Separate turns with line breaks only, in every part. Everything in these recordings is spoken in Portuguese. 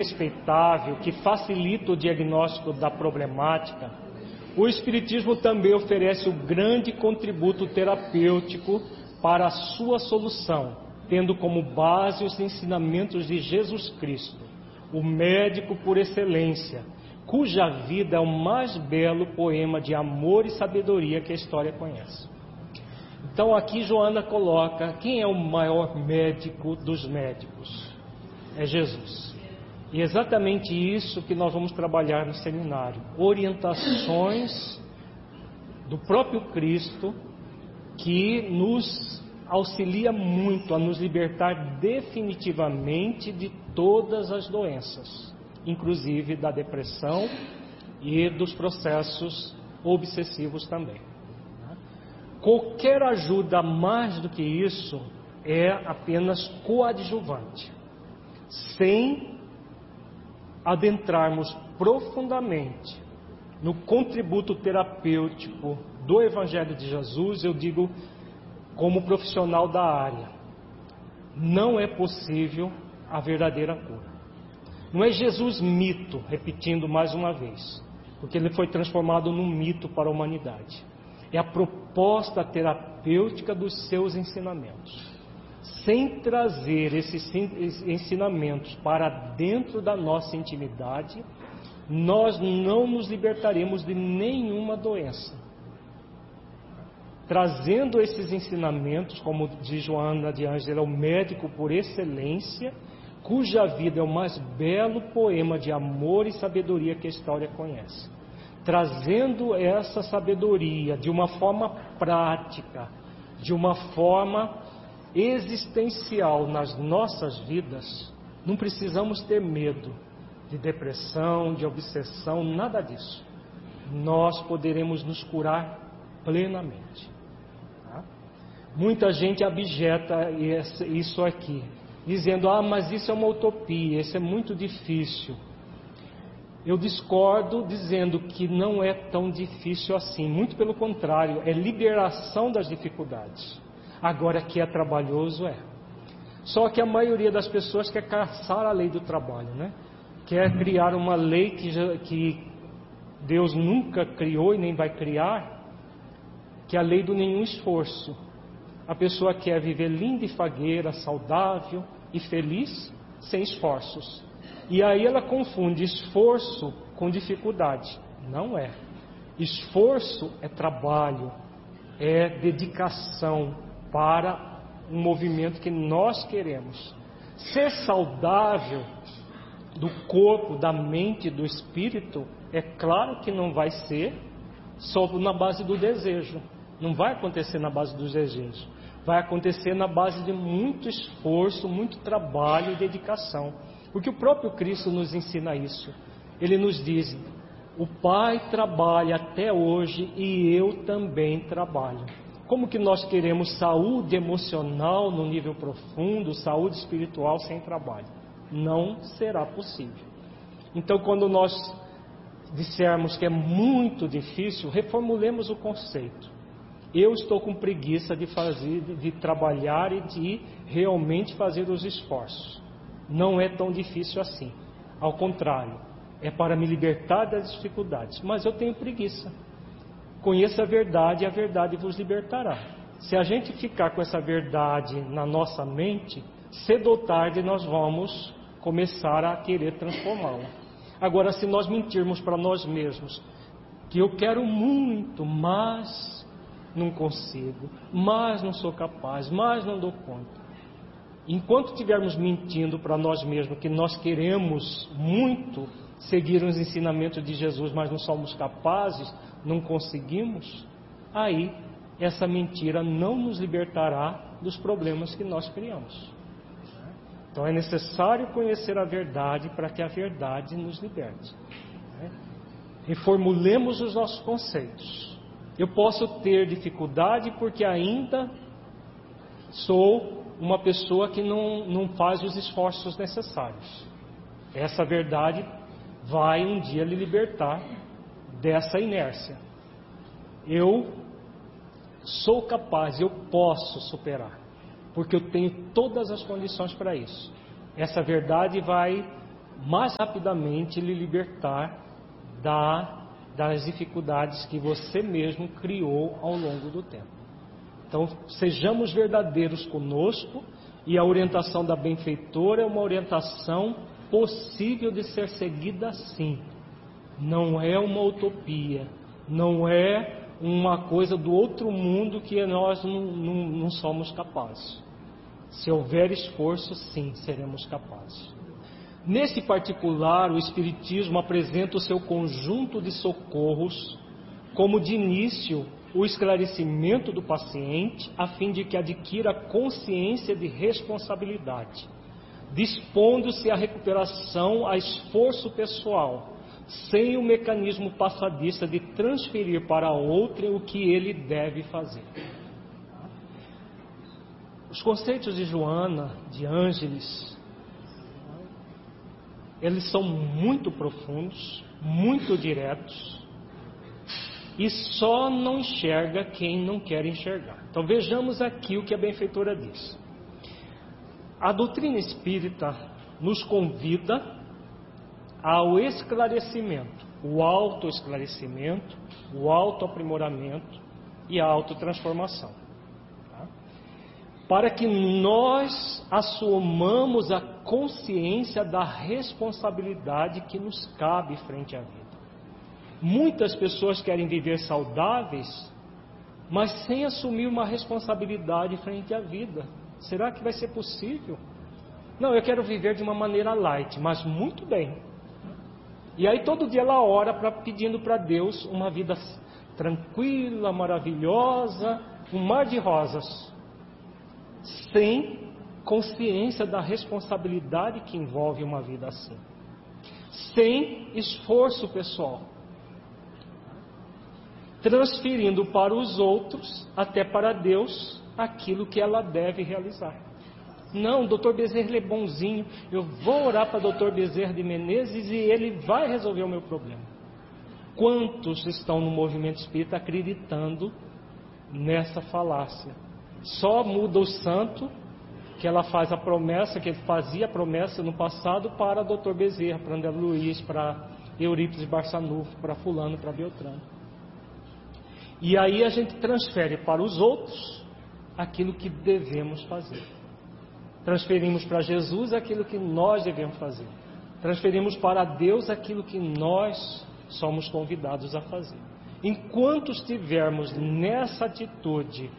respeitável, que facilita o diagnóstico da problemática, o Espiritismo também oferece o grande contributo terapêutico para a sua solução, tendo como base os ensinamentos de Jesus Cristo, o médico por excelência, cuja vida é o mais belo poema de amor e sabedoria que a história conhece. Então aqui Joana coloca, quem é o maior médico dos médicos? É Jesus. E é exatamente isso que nós vamos trabalhar no seminário. Orientações do próprio Cristo que nos auxilia muito a nos libertar definitivamente de todas as doenças, inclusive da depressão e dos processos obsessivos também. Qualquer ajuda mais do que isso é apenas coadjuvante, sem adentrarmos profundamente no contributo terapêutico do Evangelho de Jesus. Eu digo como profissional da área, não é possível a verdadeira cura. Não é Jesus mito, repetindo mais uma vez, porque ele foi transformado num mito para a humanidade. É a proposta terapêutica dos seus ensinamentos. Sem trazer esses ensinamentos para dentro da nossa intimidade, nós não nos libertaremos de nenhuma doença. Trazendo esses ensinamentos, como diz Joana de Ângela, o médico por excelência, cuja vida é o mais belo poema de amor e sabedoria que a história conhece. Trazendo essa sabedoria de uma forma prática, de uma forma existencial nas nossas vidas, não precisamos ter medo de depressão, de obsessão, nada disso. Nós poderemos nos curar plenamente. Tá? Muita gente abjeta isso aqui, dizendo, mas isso é uma utopia, isso é muito difícil. Eu discordo dizendo que não é tão difícil assim, muito pelo contrário, é liberação das dificuldades. Agora que é trabalhoso, é. Só que a maioria das pessoas quer caçar a lei do trabalho, né? Quer criar uma lei que Deus nunca criou e nem vai criar, que é a lei do nenhum esforço. A pessoa quer viver linda e fagueira, saudável e feliz, sem esforços. E aí ela confunde esforço com dificuldade. Não é. Esforço é trabalho, é dedicação para um movimento que nós queremos. Ser saudável do corpo, da mente, do espírito, é claro que não vai ser só na base do desejo. Não vai acontecer na base do desejo. Vai acontecer na base de muito esforço, muito trabalho e dedicação. Porque o próprio Cristo nos ensina isso. Ele nos diz, o Pai trabalha até hoje e eu também trabalho. Como que nós queremos saúde emocional no nível profundo, saúde espiritual sem trabalho? Não será possível. Então, quando nós dissermos que é muito difícil, reformulemos o conceito. Eu estou com preguiça de trabalhar e de realmente fazer os esforços. Não é tão difícil assim. Ao contrário, é para me libertar das dificuldades. Mas eu tenho preguiça. Conheça a verdade e a verdade vos libertará. Se a gente ficar com essa verdade na nossa mente, cedo ou tarde nós vamos começar a querer transformá-la. Agora, se nós mentirmos para nós mesmos, que eu quero muito, mas não consigo, mas não sou capaz, mas não dou conta. Enquanto estivermos mentindo para nós mesmos que nós queremos muito seguir os ensinamentos de Jesus, mas não somos capazes, não conseguimos, aí essa mentira não nos libertará dos problemas que nós criamos. Então é necessário conhecer a verdade para que a verdade nos liberte. Reformulemos os nossos conceitos. Eu posso ter dificuldade porque ainda sou uma pessoa que não faz os esforços necessários. Essa verdade vai um dia lhe libertar dessa inércia. Eu sou capaz, eu posso superar, porque eu tenho todas as condições para isso. Essa verdade vai mais rapidamente lhe libertar das dificuldades que você mesmo criou ao longo do tempo. Então, sejamos verdadeiros conosco, e a orientação da benfeitora é uma orientação possível de ser seguida sim. Não é uma utopia, não é uma coisa do outro mundo que nós não somos capazes. Se houver esforço, sim, seremos capazes. Nesse particular, o Espiritismo apresenta o seu conjunto de socorros como de início o esclarecimento do paciente, a fim de que adquira consciência de responsabilidade, dispondo-se à recuperação a esforço pessoal, sem o mecanismo passadista de transferir para outrem o que ele deve fazer. Os conceitos de Joana, de Ângeles, eles são muito profundos, muito diretos, e só não enxerga quem não quer enxergar. Então vejamos aqui o que a benfeitora diz. A doutrina espírita nos convida ao esclarecimento, o autoesclarecimento, o autoaprimoramento e a autotransformação, tá? Para que nós assumamos a consciência da responsabilidade que nos cabe frente à vida. Muitas pessoas querem viver saudáveis, mas sem assumir uma responsabilidade frente à vida. Será que vai ser possível? Não, eu quero viver de uma maneira light, mas muito bem. E aí todo dia ela ora pedindo para Deus uma vida tranquila, maravilhosa, um mar de rosas, sem consciência da responsabilidade que envolve uma vida assim, sem esforço pessoal, transferindo para os outros, até para Deus, aquilo que ela deve realizar. Não, o Dr. Bezerra é bonzinho, eu vou orar para o Dr. Bezerra de Menezes e ele vai resolver o meu problema. Quantos estão no movimento espírita acreditando nessa falácia? Só muda o santo, que ela faz a promessa, que ele fazia a promessa no passado para o Dr. Bezerra, para André Luiz, para Eurípides Barçanufo, para fulano, para Beltrano. E aí a gente transfere para os outros aquilo que devemos fazer. Transferimos para Jesus aquilo que nós devemos fazer. Transferimos para Deus aquilo que nós somos convidados a fazer. Enquanto estivermos nessa atitude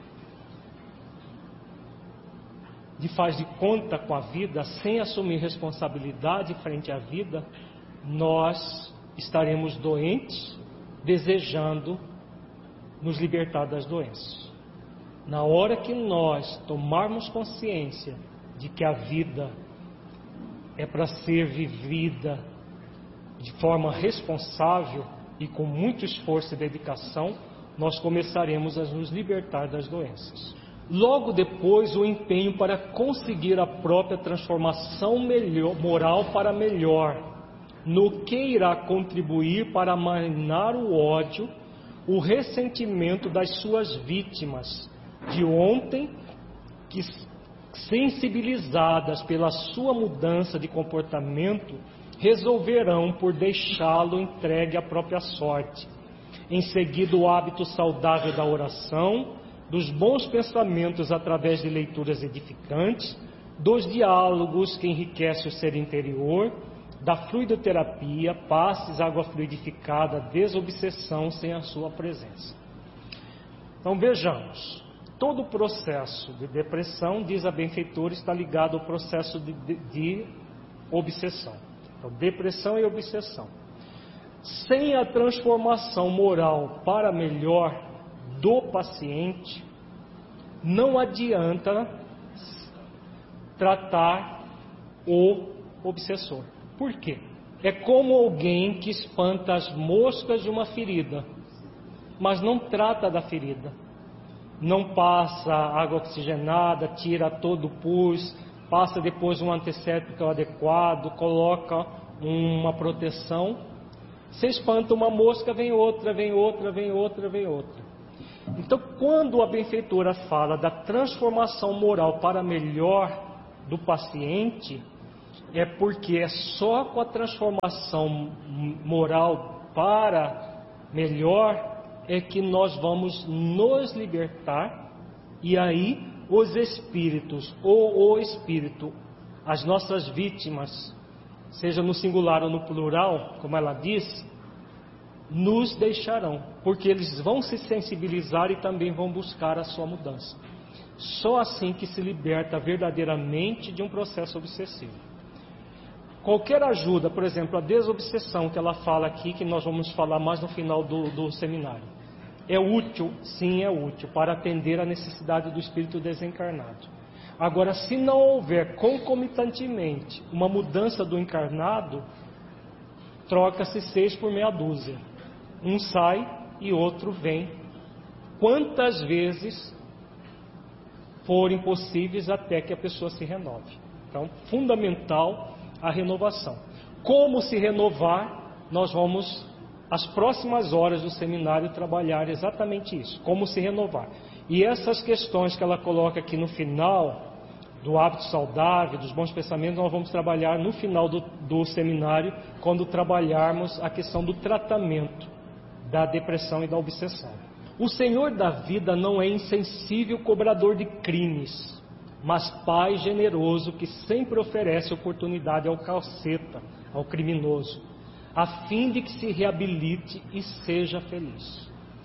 de faz de conta com a vida, sem assumir responsabilidade frente à vida, nós estaremos doentes, desejando nos libertar das doenças. Na hora que nós tomarmos consciência de que a vida é para ser vivida de forma responsável e com muito esforço e dedicação, nós começaremos a nos libertar das doenças. Logo depois, o empenho para conseguir a própria transformação moral para melhor, no que irá contribuir para amainar o ódio, o ressentimento das suas vítimas de ontem, que, sensibilizadas pela sua mudança de comportamento, resolverão por deixá-lo entregue à própria sorte. Em seguida, o hábito saudável da oração, dos bons pensamentos através de leituras edificantes, dos diálogos que enriquecem o ser interior, da fluidoterapia, passes, água fluidificada, desobsessão sem a sua presença. Então vejamos, todo o processo de depressão, diz a benfeitora, está ligado ao processo de obsessão. Então, depressão e obsessão. Sem a transformação moral para melhor do paciente, não adianta tratar o obsessor. Por quê? É como alguém que espanta as moscas de uma ferida, mas não trata da ferida. Não passa água oxigenada, tira todo o pus, passa depois um antisséptico adequado, coloca uma proteção. Você espanta uma mosca, vem outra, vem outra, vem outra, vem outra. Então, quando a benfeitora fala da transformação moral para melhor do paciente, é porque é só com a transformação moral para melhor é que nós vamos nos libertar, e aí os espíritos, ou o espírito, as nossas vítimas, seja no singular ou no plural, como ela diz, nos deixarão, porque eles vão se sensibilizar e também vão buscar a sua mudança. Só assim que se liberta verdadeiramente de um processo obsessivo. Qualquer ajuda, por exemplo, a desobsessão que ela fala aqui, que nós vamos falar mais no final do seminário, é útil? Sim, é útil, para atender a necessidade do espírito desencarnado. Agora, se não houver concomitantemente uma mudança do encarnado, troca-se 6 por meia dúzia. Um sai e outro vem, quantas vezes forem possíveis até que a pessoa se renove. Então, fundamental a renovação. Como se renovar? Nós vamos, as próximas horas do seminário, trabalhar exatamente isso, como se renovar. E essas questões que ela coloca aqui no final, do hábito saudável, dos bons pensamentos, nós vamos trabalhar no final do seminário, quando trabalharmos a questão do tratamento da depressão e da obsessão. O Senhor da vida não é insensível cobrador de crimes, mas Pai generoso que sempre oferece oportunidade ao calceta, ao criminoso, a fim de que se reabilite e seja feliz.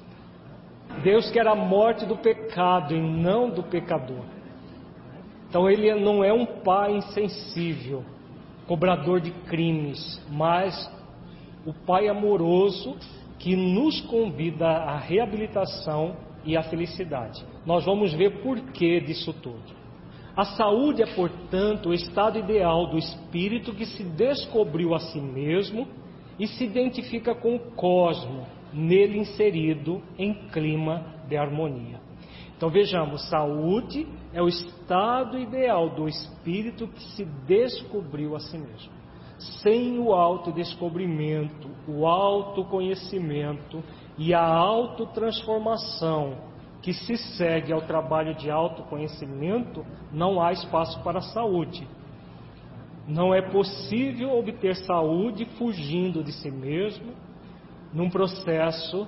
Deus quer a morte do pecado e não do pecador. Então Ele não é um Pai insensível, cobrador de crimes, mas o Pai amoroso que nos convida à reabilitação e à felicidade. Nós vamos ver porquê disso tudo. A saúde é, portanto, o estado ideal do espírito que se descobriu a si mesmo e se identifica com o cosmo, nele inserido em clima de harmonia. Então vejamos, saúde é o estado ideal do espírito que se descobriu a si mesmo. Sem o autodescobrimento, o autoconhecimento e a autotransformação que se segue ao trabalho de autoconhecimento, não há espaço para a saúde. Não é possível obter saúde fugindo de si mesmo, num processo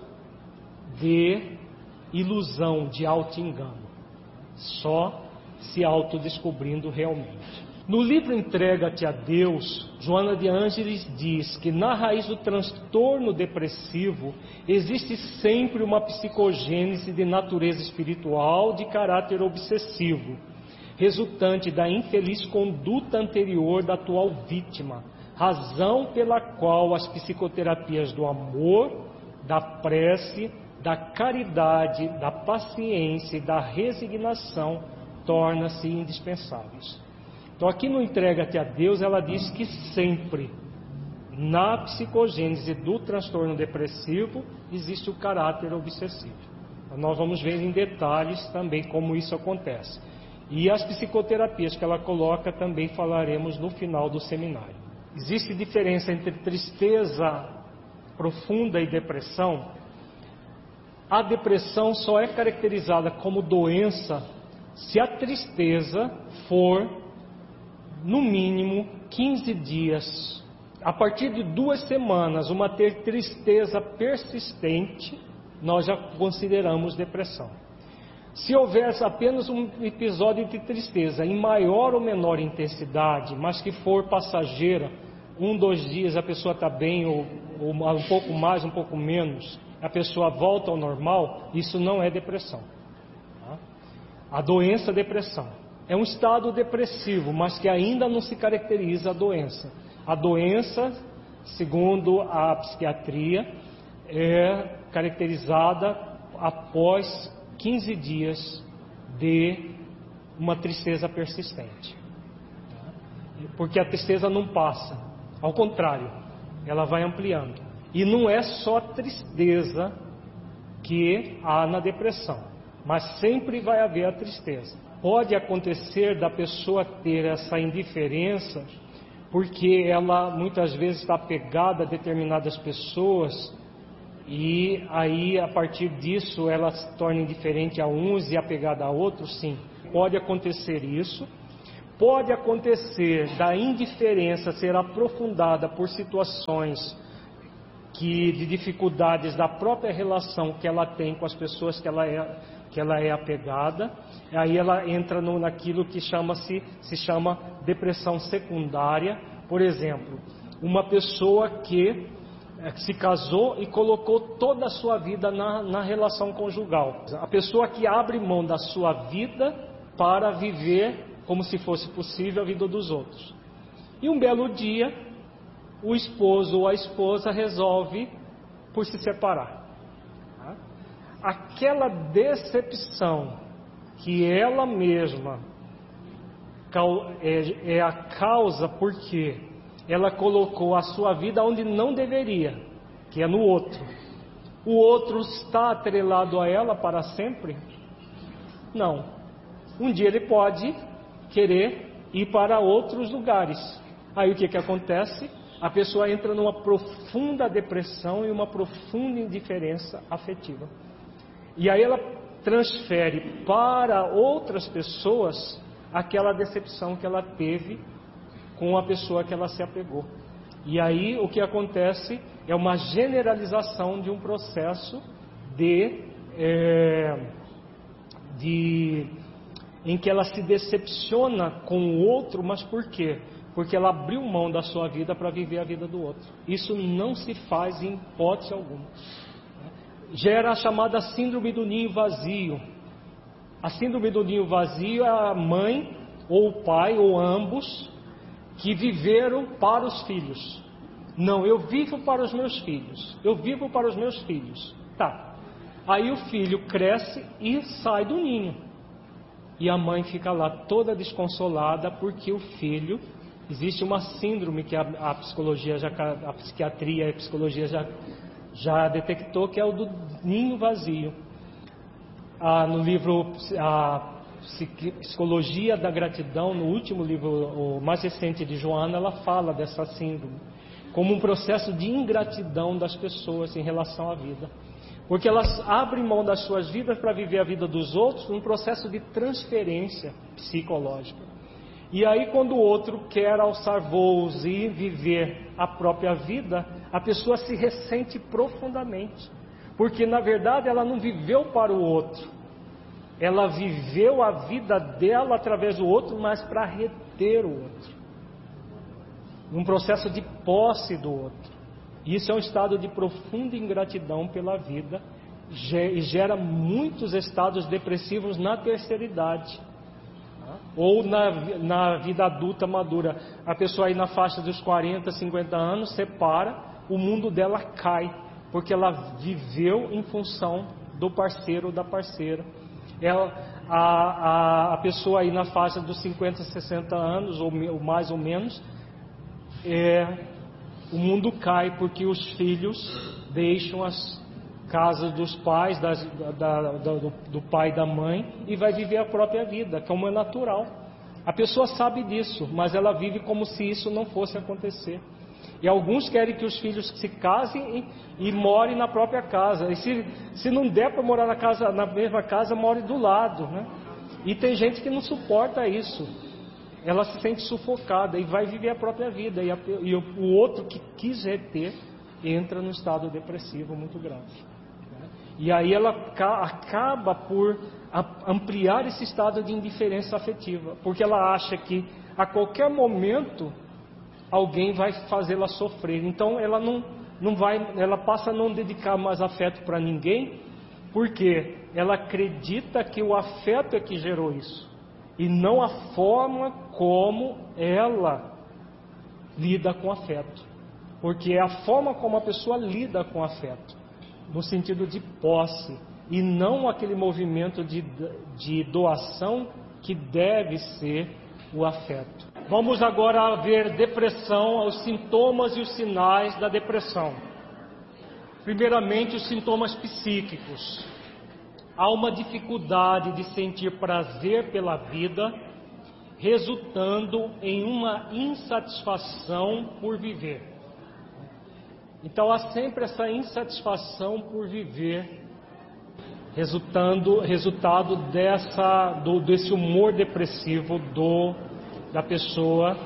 de ilusão, de auto-engano. Só se autodescobrindo realmente. No livro Entrega-te a Deus, Joana de Ângeles diz que na raiz do transtorno depressivo existe sempre uma psicogênese de natureza espiritual de caráter obsessivo, resultante da infeliz conduta anterior da atual vítima, razão pela qual as psicoterapias do amor, da prece, da caridade, da paciência e da resignação tornam-se indispensáveis. Então aqui no Entrega-te a Deus, ela diz que sempre na psicogênese do transtorno depressivo existe o caráter obsessivo. Então, nós vamos ver em detalhes também como isso acontece. E as psicoterapias que ela coloca também falaremos no final do seminário. Existe diferença entre tristeza profunda e depressão? A depressão só é caracterizada como doença se a tristeza for no mínimo 15 dias. A partir de 2 semanas, uma tristeza persistente, nós já consideramos depressão. Se houver apenas um episódio de tristeza em maior ou menor intensidade, mas que for passageira, 1, 2 dias a pessoa está bem, ou um pouco mais, um pouco menos, a pessoa volta ao normal, isso não é depressão. A doença é depressão. É um estado depressivo, mas que ainda não se caracteriza a doença. A doença, segundo a psiquiatria, é caracterizada após 15 dias de uma tristeza persistente. Porque a tristeza não passa, ao contrário, ela vai ampliando. E não é só tristeza que há na depressão, mas sempre vai haver a tristeza. Pode acontecer da pessoa ter essa indiferença, porque ela muitas vezes está apegada a determinadas pessoas, e aí a partir disso ela se torna indiferente a uns e apegada a outros, sim. Pode acontecer isso, Pode acontecer da indiferença ser aprofundada por situações de dificuldades da própria relação que ela tem com as pessoas que ela é apegada. Aí ela entra naquilo que se chama depressão secundária. Por exemplo, uma pessoa que se casou e colocou toda a sua vida na relação conjugal. A pessoa que abre mão da sua vida para viver como se fosse possível a vida dos outros. E um belo dia, o esposo ou a esposa resolve por se separar. Aquela decepção que ela mesma é a causa porque ela colocou a sua vida onde não deveria, que é no outro. O outro está atrelado a ela para sempre? Não. Um dia ele pode querer ir para outros lugares. Aí o que acontece? A pessoa entra numa profunda depressão e uma profunda indiferença afetiva. E aí ela transfere para outras pessoas aquela decepção que ela teve com a pessoa que ela se apegou. E aí o que acontece é uma generalização de um processo em que ela se decepciona com o outro, mas por quê? Porque ela abriu mão da sua vida para viver a vida do outro. Isso não se faz em hipótese alguma. Gera a chamada síndrome do ninho vazio. A síndrome do ninho vazio é a mãe, ou o pai, ou ambos, que viveram para os filhos. Não, eu vivo para os meus filhos. Eu vivo para os meus filhos. Tá. Aí o filho cresce e sai do ninho. E a mãe fica lá toda desconsolada porque o filho... Existe uma síndrome que a psicologia, a psiquiatria e a psicologia já detectou, que é o do ninho vazio. No livro Psicologia da Gratidão, no último livro, o mais recente de Joana, ela fala dessa síndrome como um processo de ingratidão das pessoas em relação à vida. Porque elas abrem mão das suas vidas para viver a vida dos outros num processo de transferência psicológica. E aí quando o outro quer alçar voos e viver a própria vida, a pessoa se ressente profundamente. Porque na verdade ela não viveu para o outro. Ela viveu a vida dela através do outro, mas para reter o outro. Num processo de posse do outro. Isso é um estado de profunda ingratidão pela vida e gera muitos estados depressivos na terceira idade. Ou na vida adulta madura. A pessoa aí na faixa dos 40, 50 anos separa, o mundo dela cai, porque ela viveu em função do parceiro ou da parceira. A pessoa aí na faixa dos 50, 60 anos, ou mais ou menos, o mundo cai porque os filhos deixam as casas dos pais, do pai e da mãe, e vai viver a própria vida, como é natural. A pessoa sabe disso, mas ela vive como se isso não fosse acontecer. E alguns querem que os filhos se casem e morem na própria casa. E se não der para morar na mesma casa, more do lado, né? E tem gente que não suporta isso. Ela se sente sufocada e vai viver a própria vida. E o outro que quis reter entra num estado depressivo muito grave. E aí ela acaba por ampliar esse estado de indiferença afetiva, porque ela acha que a qualquer momento alguém vai fazê-la sofrer. Então ela ela passa a não dedicar mais afeto para ninguém, porque ela acredita que o afeto é que gerou isso, e não a forma como ela lida com afeto, porque é a forma como a pessoa lida com afeto, no sentido de posse, e não aquele movimento de doação que deve ser o afeto. Vamos agora ver depressão, os sintomas e os sinais da depressão. Primeiramente, os sintomas psíquicos. Há uma dificuldade de sentir prazer pela vida, resultando em uma insatisfação por viver. Então há sempre essa insatisfação por viver, resultado desse humor depressivo da pessoa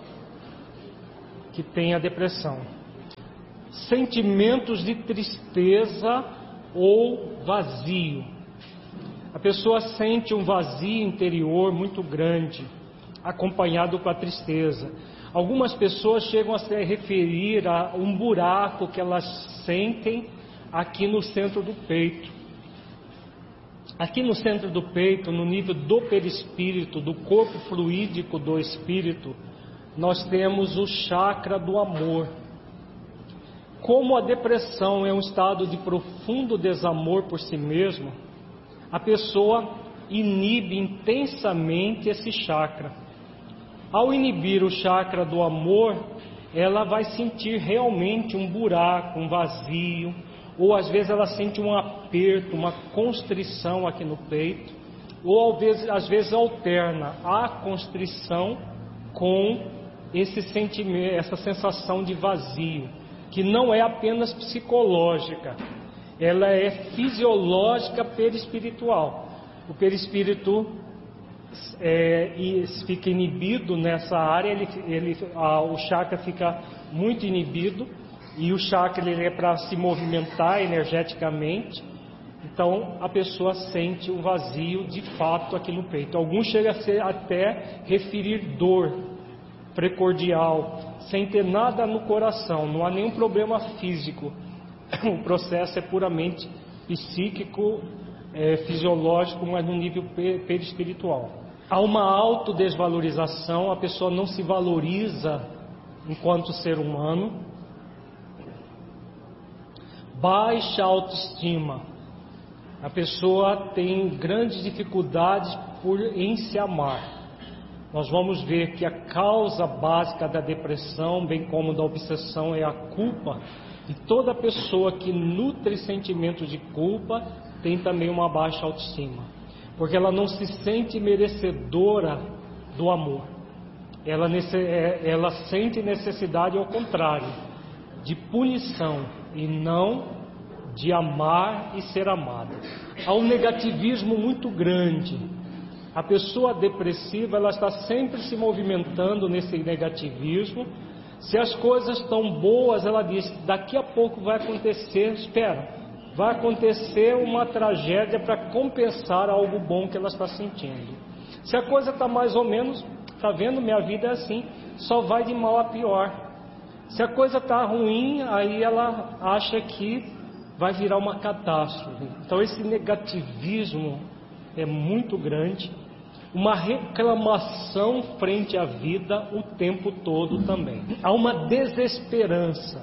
que tem a depressão. Sentimentos de tristeza ou vazio. A pessoa sente um vazio interior muito grande, acompanhado com a tristeza. Algumas pessoas chegam a se referir a um buraco que elas sentem aqui no centro do peito. Aqui no centro do peito, no nível do perispírito, do corpo fluídico do espírito, nós temos o chakra do amor. Como a depressão é um estado de profundo desamor por si mesmo, a pessoa inibe intensamente esse chakra. Ao inibir o chakra do amor, ela vai sentir realmente um buraco, um vazio, ou às vezes ela sente um aperto, uma constrição aqui no peito, ou às vezes alterna a constrição com esse sentimento, essa sensação de vazio, que não é apenas psicológica, ela é fisiológica perispiritual. O perispírito fica inibido nessa área, o chakra fica muito inibido, e o chakra ele é para se movimentar energeticamente. Então a pessoa sente um vazio de fato aqui no peito. Alguns chegam a ser até referir dor precordial, sem ter nada no coração, não há nenhum problema físico. O processo é puramente psíquico, fisiológico, mas no nível perispiritual. Há uma autodesvalorização, a pessoa não se valoriza enquanto ser humano. Baixa autoestima, a pessoa tem grandes dificuldades em se amar. Nós vamos ver que a causa básica da depressão, bem como da obsessão, é a culpa. E toda pessoa que nutre sentimentos de culpa tem também uma baixa autoestima, porque ela não se sente merecedora do amor. Ela sente necessidade, ao contrário, de punição e não de amar e ser amada. Há um negativismo muito grande. A pessoa depressiva, ela está sempre se movimentando nesse negativismo. Se as coisas estão boas, ela diz: daqui a pouco vai acontecer, espera, vai acontecer uma tragédia para compensar algo bom que ela está sentindo. Se a coisa está mais ou menos, está vendo, minha vida é assim, só vai de mal a pior. Se a coisa está ruim, aí ela acha que vai virar uma catástrofe. Então esse negativismo é muito grande, uma reclamação frente à vida o tempo todo também. Há uma desesperança.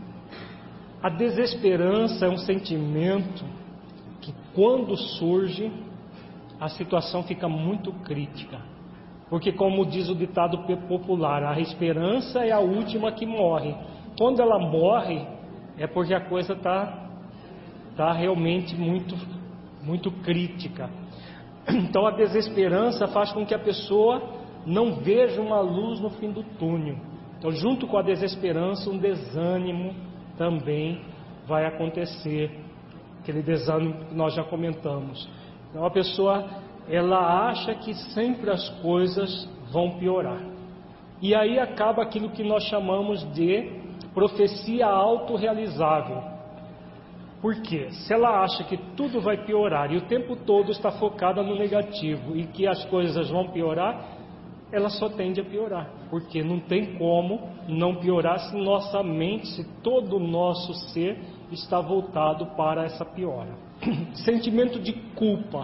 A desesperança é um sentimento que, quando surge, a situação fica muito crítica. Porque, como diz o ditado popular, a esperança é a última que morre. Quando ela morre, é porque a coisa está realmente muito crítica. Então a desesperança faz com que a pessoa não veja uma luz no fim do túnel. Então, junto com a desesperança, um desânimo também vai acontecer, aquele desânimo que nós já comentamos. Então a pessoa, ela acha que sempre as coisas vão piorar, e aí acaba aquilo que nós chamamos de profecia autorrealizável. Por quê? Se ela acha que tudo vai piorar e o tempo todo está focada no negativo e que as coisas vão piorar, ela só tende a piorar, porque não tem como não piorar se nossa mente, se todo o nosso ser está voltado para essa piora. Sentimento de culpa.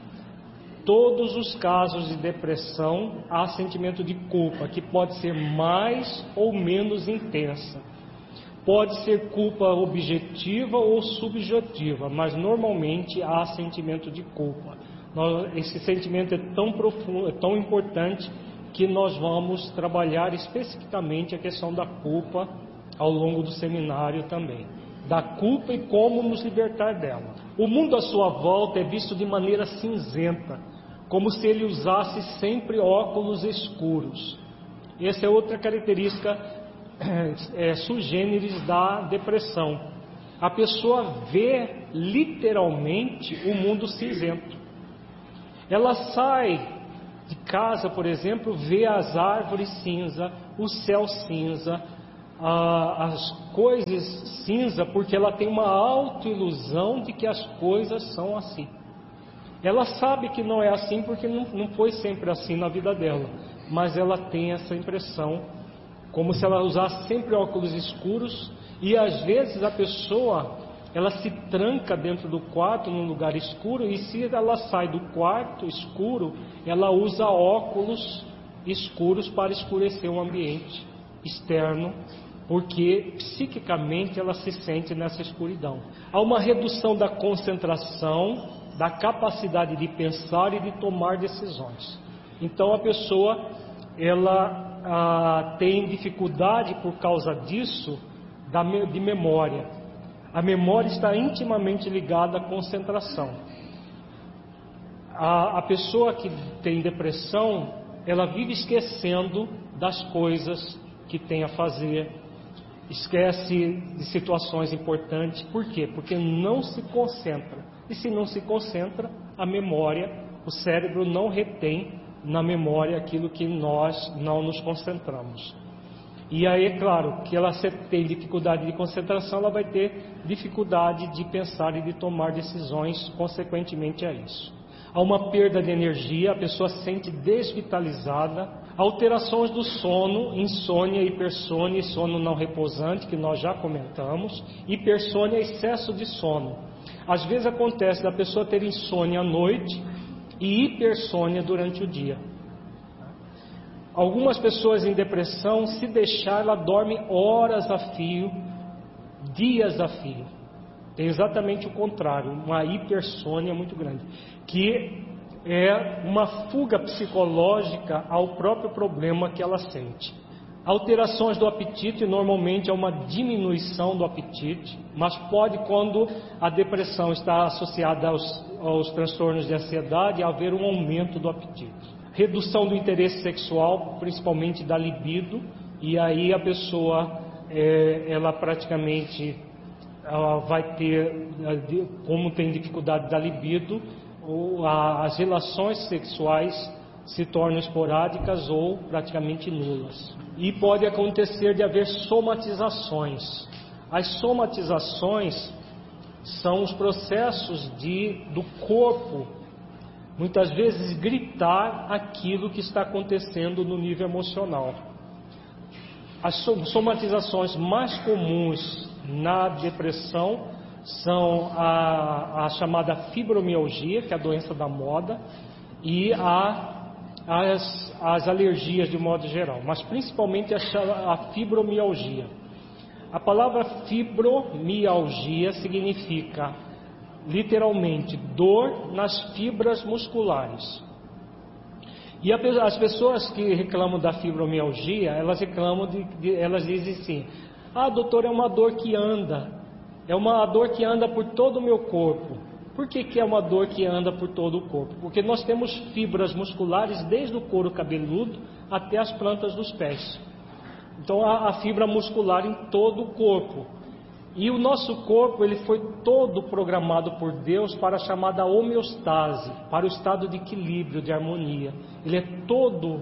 Todos os casos de depressão há sentimento de culpa, que pode ser mais ou menos intensa. Pode ser culpa objetiva ou subjetiva, mas normalmente há sentimento de culpa. Esse sentimento é tão profundo, é tão importante, que nós vamos trabalhar especificamente a questão da culpa ao longo do seminário também. Da culpa e como nos libertar dela. O mundo à sua volta é visto de maneira cinzenta, como se ele usasse sempre óculos escuros. Essa é outra característica sui generis da depressão. A pessoa vê literalmente o mundo cinzento. Ela sai de casa, por exemplo, vê as árvores cinza, o céu cinza, as coisas cinza, porque ela tem uma autoilusão de que as coisas são assim. Ela sabe que não é assim porque não foi sempre assim na vida dela, mas ela tem essa impressão, como se ela usasse sempre óculos escuros, e às vezes a pessoa, ela se tranca dentro do quarto, num lugar escuro, e se ela sai do quarto escuro, ela usa óculos escuros para escurecer o ambiente externo, porque psiquicamente ela se sente nessa escuridão. Há uma redução da concentração, da capacidade de pensar e de tomar decisões. Então a pessoa, ela tem dificuldade por causa disso de memória. A memória está intimamente ligada à concentração. A pessoa que tem depressão, ela vive esquecendo das coisas que tem a fazer, esquece de situações importantes. Por quê? Porque não se concentra. E se não se concentra, a memória, o cérebro não retém na memória aquilo que nós não nos concentramos. E aí é claro que ela tem dificuldade de concentração, ela vai ter dificuldade de pensar e de tomar decisões consequentemente a isso. Há uma perda de energia, a pessoa se sente desvitalizada, alterações do sono, insônia, hipersônia e sono não repousante, que nós já comentamos. Hipersônia é excesso de sono. Às vezes acontece da pessoa ter insônia à noite e hipersônia durante o dia. Algumas pessoas em depressão, se deixar, ela dorme horas a fio, dias a fio. É exatamente o contrário, uma hipersônia muito grande, que é uma fuga psicológica ao próprio problema que ela sente. Alterações do apetite, normalmente é uma diminuição do apetite, mas pode, quando a depressão está associada aos transtornos de ansiedade, haver um aumento do apetite. Redução do interesse sexual, principalmente da libido, e aí a pessoa, ela praticamente vai ter, como tem dificuldade da libido, as relações sexuais se tornam esporádicas ou praticamente nulas. E pode acontecer de haver somatizações. As somatizações são os processos do corpo, muitas vezes, gritar aquilo que está acontecendo no nível emocional. As somatizações mais comuns na depressão são a chamada fibromialgia, que é a doença da moda, e as alergias de modo geral, mas principalmente a fibromialgia. A palavra fibromialgia significa literalmente dor nas fibras musculares. E as pessoas que reclamam da fibromialgia, elas reclamam elas dizem assim: ah, doutor, é uma dor que anda, é uma dor que anda por todo o meu corpo. Por que é uma dor que anda por todo o corpo? Porque nós temos fibras musculares desde o couro cabeludo até as plantas dos pés. Então há a fibra muscular em todo o corpo. E o nosso corpo, ele foi todo programado por Deus para a chamada homeostase, para o estado de equilíbrio, de harmonia. Ele é todo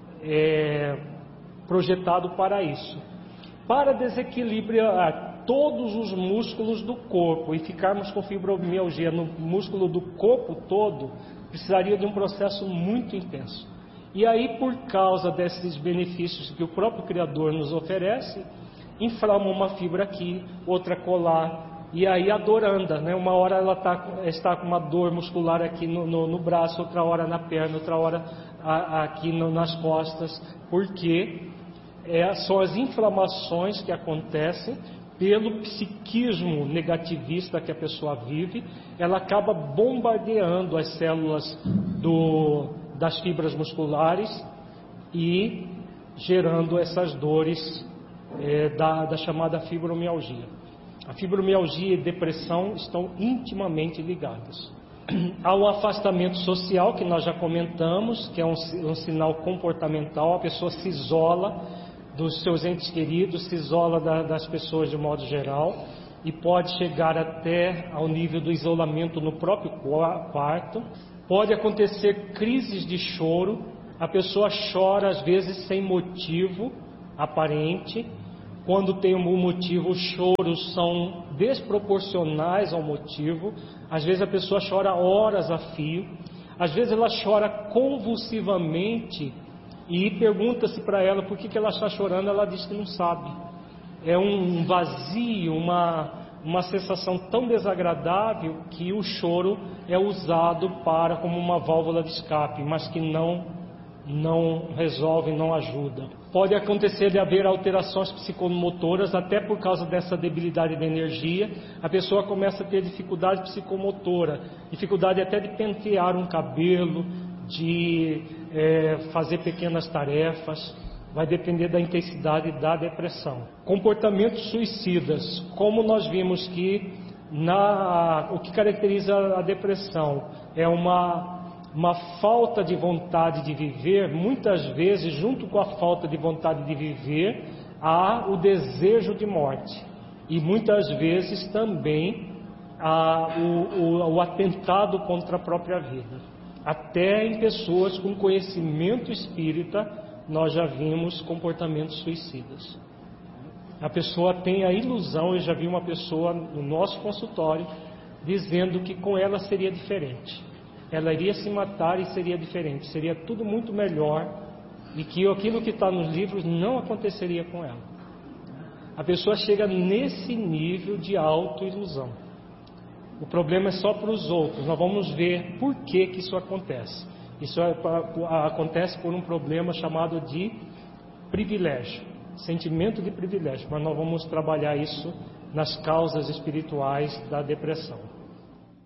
projetado para isso. Para desequilibrar todos os músculos do corpo e ficarmos com fibromialgia no músculo do corpo todo, precisaria de um processo muito intenso. E aí, por causa desses benefícios que o próprio Criador nos oferece, inflama uma fibra aqui, outra colar, e aí a dor anda, né? Uma hora ela está com uma dor muscular aqui no braço, outra hora na perna, outra hora aqui nas costas, porque são as inflamações que acontecem pelo psiquismo negativista que a pessoa vive. Ela acaba bombardeando as células das fibras musculares e gerando essas dores da chamada fibromialgia. A fibromialgia e depressão estão intimamente ligadas. Há um afastamento social, que nós já comentamos, que é um sinal comportamental. A pessoa se isola dos seus entes queridos, se isola das pessoas de modo geral, e pode chegar até ao nível do isolamento no próprio quarto. Pode acontecer crises de choro, a pessoa chora às vezes sem motivo aparente. Quando tem um motivo, os choros são desproporcionais ao motivo. Às vezes a pessoa chora horas a fio. Às vezes ela chora convulsivamente e pergunta-se para ela por que ela está chorando. Ela diz que não sabe. É um vazio, uma sensação tão desagradável que o choro é usado como uma válvula de escape, mas que não resolve, não ajuda. Pode acontecer de haver alterações psicomotoras, até por causa dessa debilidade de energia. A pessoa começa a ter dificuldade psicomotora, dificuldade até de pentear um cabelo, de fazer pequenas tarefas. Vai depender da intensidade da depressão. Comportamentos suicidas. Como nós vimos que o que caracteriza a depressão é uma falta de vontade de viver. Muitas vezes, junto com a falta de vontade de viver, há o desejo de morte. E muitas vezes também há o atentado contra a própria vida. Até em pessoas com conhecimento espírita, nós já vimos comportamentos suicidas. A pessoa tem a ilusão, eu já vi uma pessoa no nosso consultório dizendo que com ela seria diferente. Ela iria se matar e seria diferente, seria tudo muito melhor, e que aquilo que está nos livros não aconteceria com ela. A pessoa chega nesse nível de autoilusão. O problema é só para os outros. Nós vamos ver por que isso acontece. Isso acontece por um problema chamado de privilégio, sentimento de privilégio. Mas nós vamos trabalhar isso nas causas espirituais da depressão.